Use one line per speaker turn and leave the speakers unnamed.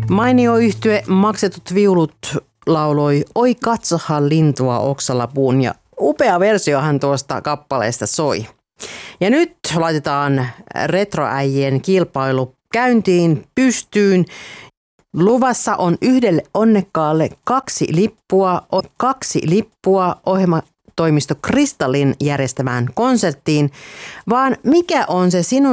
Mainio yhtye Maksetut viulut lauloi Oi katsohan lintua oksalla puun ja upea versiohan tuosta kappaleesta soi. Ja nyt laitetaan retroäijien kilpailu käyntiin pystyyn. Luvassa on yhdelle onnekkaalle kaksi lippua ohjelmatoimisto Kristallin järjestämään konserttiin, vaan mikä on se sinun